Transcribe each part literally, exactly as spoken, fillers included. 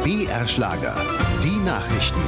B R-Schlager. Die Nachrichten.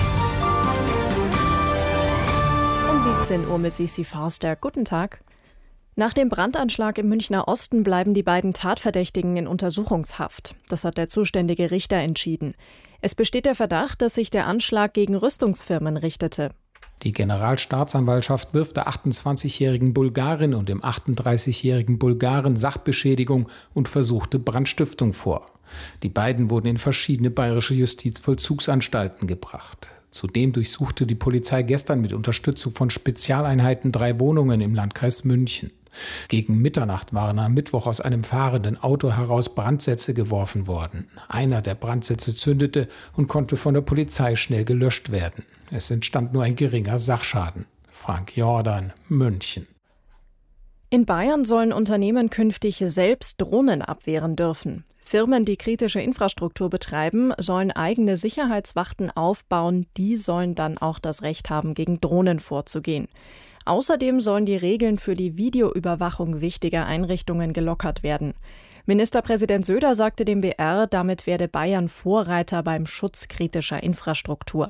Um siebzehn Uhr mit Sisi Forster. Guten Tag. Nach dem Brandanschlag im Münchner Osten bleiben die beiden Tatverdächtigen in Untersuchungshaft. Das hat der zuständige Richter entschieden. Es besteht der Verdacht, dass sich der Anschlag gegen Rüstungsfirmen richtete. Die Generalstaatsanwaltschaft wirft der achtundzwanzigjährigen Bulgarin und dem achtunddreißigjährigen Bulgaren Sachbeschädigung und versuchte Brandstiftung vor. Die beiden wurden in verschiedene bayerische Justizvollzugsanstalten gebracht. Zudem durchsuchte die Polizei gestern mit Unterstützung von Spezialeinheiten drei Wohnungen im Landkreis München. Gegen Mitternacht waren am Mittwoch aus einem fahrenden Auto heraus Brandsätze geworfen worden. Einer der Brandsätze zündete und konnte von der Polizei schnell gelöscht werden. Es entstand nur ein geringer Sachschaden. Frank Jordan, München. In Bayern sollen Unternehmen künftig selbst Drohnen abwehren dürfen. Firmen, die kritische Infrastruktur betreiben, sollen eigene Sicherheitswachten aufbauen. Die sollen dann auch das Recht haben, gegen Drohnen vorzugehen. Außerdem sollen die Regeln für die Videoüberwachung wichtiger Einrichtungen gelockert werden. Ministerpräsident Söder sagte dem B R, damit werde Bayern Vorreiter beim Schutz kritischer Infrastruktur.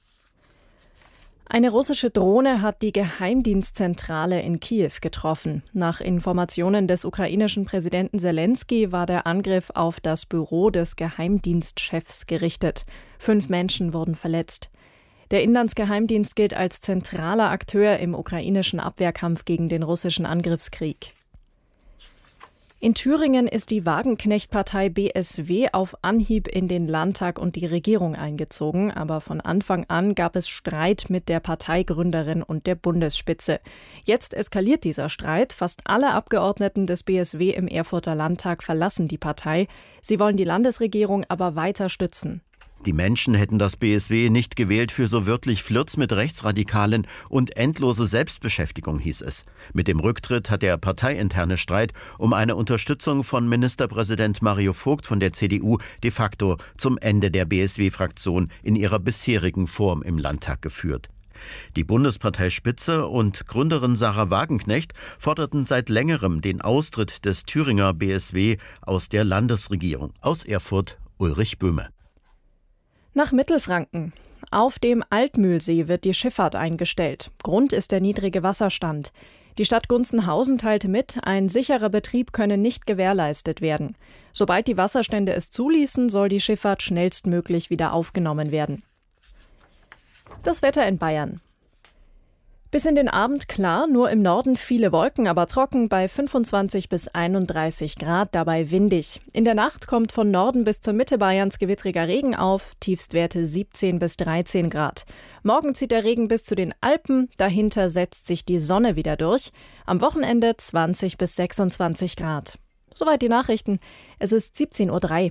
Eine russische Drohne hat die Geheimdienstzentrale in Kiew getroffen. Nach Informationen des ukrainischen Präsidenten Selenskyj war der Angriff auf das Büro des Geheimdienstchefs gerichtet. Fünf Menschen wurden verletzt. Der Inlandsgeheimdienst gilt als zentraler Akteur im ukrainischen Abwehrkampf gegen den russischen Angriffskrieg. In Thüringen ist die Wagenknecht-Partei B S W auf Anhieb in den Landtag und die Regierung eingezogen. Aber von Anfang an gab es Streit mit der Parteigründerin und der Bundesspitze. Jetzt eskaliert dieser Streit. Fast alle Abgeordneten des B S W im Erfurter Landtag verlassen die Partei. Sie wollen die Landesregierung aber weiter stützen. Die Menschen hätten das B S W nicht gewählt für so wörtlich Flirts mit Rechtsradikalen und endlose Selbstbeschäftigung, hieß es. Mit dem Rücktritt hat der parteiinterne Streit um eine Unterstützung von Ministerpräsident Mario Vogt von der C D U de facto zum Ende der B S W-Fraktion in ihrer bisherigen Form im Landtag geführt. Die Bundesparteispitze und Gründerin Sarah Wagenknecht forderten seit längerem den Austritt des Thüringer B S W aus der Landesregierung. Aus Erfurt Ulrich Böhme. Nach Mittelfranken. Auf dem Altmühlsee wird die Schifffahrt eingestellt. Grund ist der niedrige Wasserstand. Die Stadt Gunzenhausen teilte mit, ein sicherer Betrieb könne nicht gewährleistet werden. Sobald die Wasserstände es zuließen, soll die Schifffahrt schnellstmöglich wieder aufgenommen werden. Das Wetter in Bayern. Bis in den Abend klar, nur im Norden viele Wolken, aber trocken bei fünfundzwanzig bis einunddreißig Grad, dabei windig. In der Nacht kommt von Norden bis zur Mitte Bayerns gewittriger Regen auf, Tiefstwerte siebzehn bis dreizehn Grad. Morgen zieht der Regen bis zu den Alpen, dahinter setzt sich die Sonne wieder durch. Am Wochenende zwanzig bis sechsundzwanzig Grad. Soweit die Nachrichten. Es ist siebzehn Uhr drei.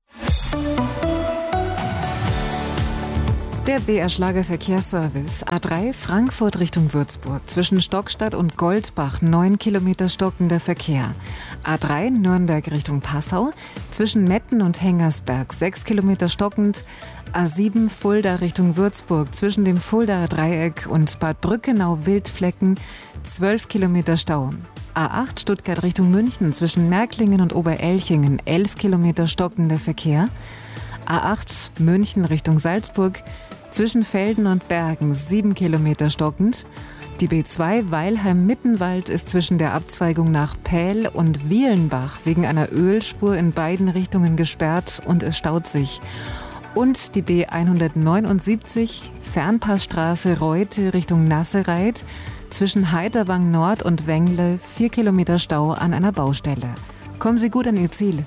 Der B R-Schlager-Verkehrsservice. A drei Frankfurt Richtung Würzburg. Zwischen Stockstadt und Goldbach neun Kilometer stockender Verkehr. A drei Nürnberg Richtung Passau. Zwischen Metten und Hengersberg sechs Kilometer stockend. A sieben Fulda Richtung Würzburg. Zwischen dem Fuldaer Dreieck und Bad Brückenau-Wildflecken zwölf Kilometer Stau. A acht Stuttgart Richtung München. Zwischen Märklingen und Oberelchingen elf Kilometer stockender Verkehr. A acht München Richtung Salzburg. Zwischen Velden und Bergen sieben Kilometer stockend. Die B zwei Weilheim-Mittenwald ist zwischen der Abzweigung nach Pähl und Wielenbach wegen einer Ölspur in beiden Richtungen gesperrt und es staut sich. Und die B hundertneunundsiebzig Fernpassstraße Reute Richtung Nassereit zwischen Heiterwang Nord und Wengle vier Kilometer Stau an einer Baustelle. Kommen Sie gut an Ihr Ziel.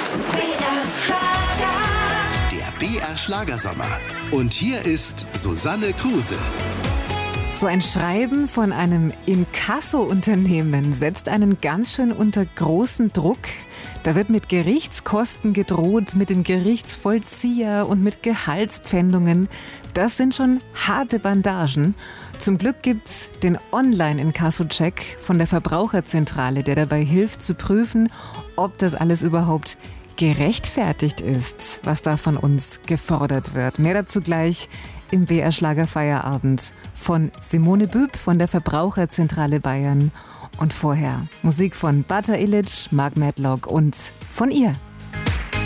B R-Schlagersommer. Und hier ist Susanne Kruse. So ein Schreiben von einem Inkasso-Unternehmen setzt einen ganz schön unter großen Druck. Da wird mit Gerichtskosten gedroht, mit dem Gerichtsvollzieher und mit Gehaltspfändungen. Das sind schon harte Bandagen. Zum Glück gibt's den Online-Inkasso-Check von der Verbraucherzentrale, der dabei hilft zu prüfen, ob das alles überhaupt gerechtfertigt ist, was da von uns gefordert wird. Mehr dazu gleich im B R-Schlager-Feierabend von Simone Büb von der Verbraucherzentrale Bayern. Und vorher Musik von Butter Illich, Mark Medlock und von ihr.